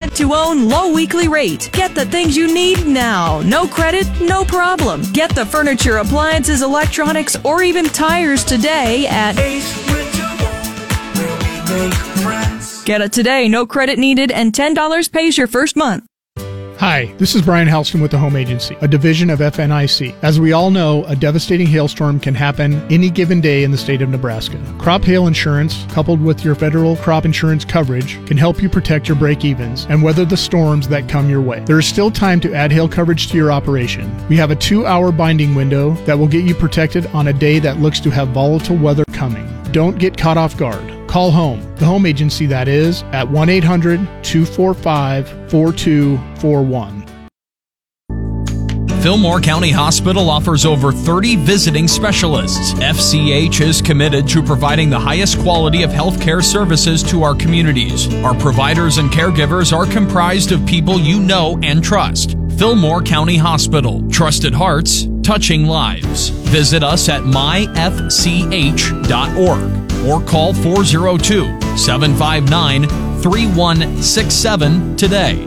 rent-to-own low weekly rate. Get the things you need now. No credit, no problem. Get the furniture, appliances, electronics, or even tires today at Ace Rent-to-Own, where we make friends. Get it today, no credit needed, and $10 pays your first month. Hi, this is Brian Halston with the Home Agency, a division of FNIC. As we all know, a devastating hailstorm can happen any given day in the state of Nebraska. Crop hail insurance, coupled with your federal crop insurance coverage, can help you protect your break-evens and weather the storms that come your way. There is still time to add hail coverage to your operation. We have a 2-hour binding window that will get you protected on a day that looks to have volatile weather coming. Don't get caught off guard. Call home, the Home Agency that is, at 1-800-245-4241. Fillmore County Hospital offers over 30 visiting specialists. FCH is committed to providing the highest quality of healthcare services to our communities. Our providers and caregivers are comprised of people you know and trust. Fillmore County Hospital. Trusted hearts, touching lives. Visit us at myfch.org or call 402-759-3167 today.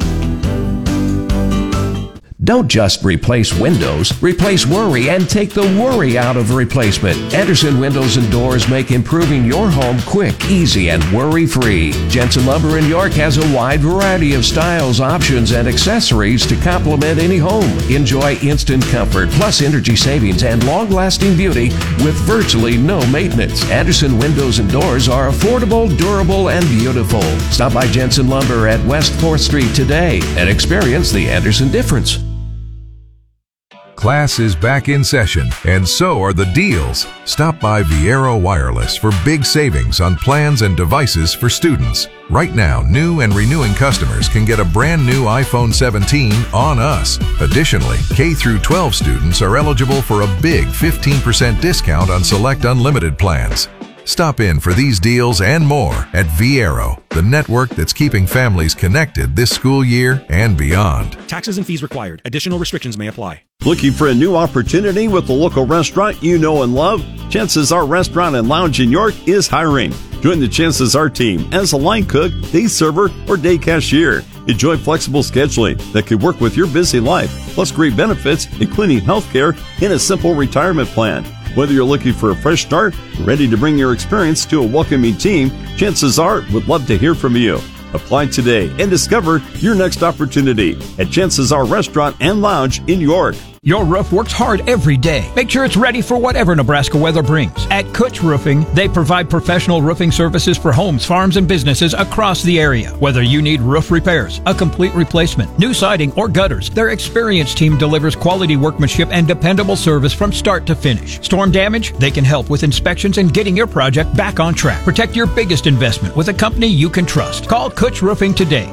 Don't just replace windows, replace worry and take the worry out of replacement. Anderson Windows and Doors make improving your home quick, easy, and worry-free. Jensen Lumber in York has a wide variety of styles, options, and accessories to complement any home. Enjoy instant comfort, plus energy savings and long-lasting beauty with virtually no maintenance. Anderson Windows and Doors are affordable, durable, and beautiful. Stop by Jensen Lumber at West 4th Street today and experience the Anderson difference. Class is back in session, and so are the deals. Stop by Viero Wireless for big savings on plans and devices for students. Right now, new and renewing customers can get a brand new iPhone 17 on us. Additionally, K through 12 students are eligible for a big 15% discount on select unlimited plans. Stop in for these deals and more at Viero, the network that's keeping families connected this school year and beyond. Taxes and fees required. Additional restrictions may apply. Looking for a new opportunity with a local restaurant you know and love? Chances Are Restaurant and Lounge in York is hiring. Join the Chances Are team as a line cook, day server, or day cashier. Enjoy flexible scheduling that could work with your busy life, plus great benefits, including healthcare and a simple retirement plan. Whether you're looking for a fresh start or ready to bring your experience to a welcoming team, Chances Are would love to hear from you. Apply today and discover your next opportunity at Chances Are Restaurant and Lounge in York. Your roof works hard every day. Make sure it's ready for whatever Nebraska weather brings. At Kutch Roofing, they provide professional roofing services for homes, farms, and businesses across the area. Whether you need roof repairs, a complete replacement, new siding, or gutters, their experienced team delivers quality workmanship and dependable service from start to finish. Storm damage? They can help with inspections and getting your project back on track. Protect your biggest investment with a company you can trust. Call Kutch Roofing today,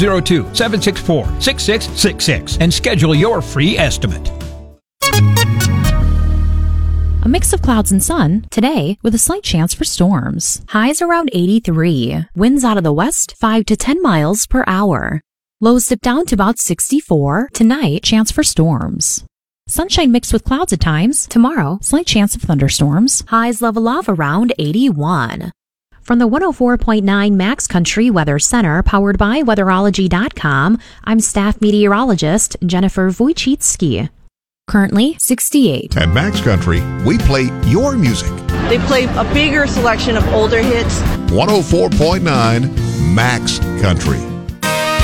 402-764-6666, and schedule your free estimate. A mix of clouds and sun today with a slight chance for storms. Highs around 83. Winds out of the west 5 to 10 miles per hour. Lows dip down to about 64. Tonight, chance for storms. Sunshine mixed with clouds at times. Tomorrow, slight chance of thunderstorms. Highs level off around 81. From the 104.9 Max Country Weather Center, powered by Weatherology.com, I'm staff meteorologist Jennifer Wojcicki. Currently 68. At Max Country, we play your music. They play a bigger selection of older hits. 104.9 Max Country.